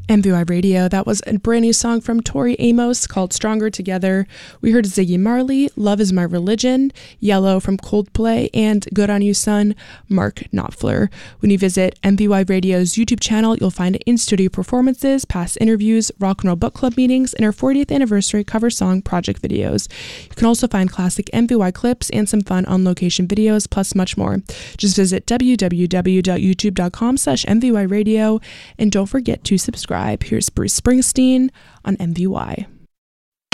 MVY Radio, that was a brand new song from Tori Amos called Stronger Together. We heard Ziggy Marley, Love Is My Religion, Yellow from Coldplay, and Good On You Son, Mark Knopfler. When you visit MVY Radio's YouTube channel, you'll find in-studio performances, past interviews, rock and roll book club meetings, and our 40th anniversary cover song project videos. You can also find classic MVY clips and some fun on-location videos, plus much more. Just visit www.youtube.com/MVY Radio, and don't forget to subscribe. Here's Bruce Springsteen on MVY.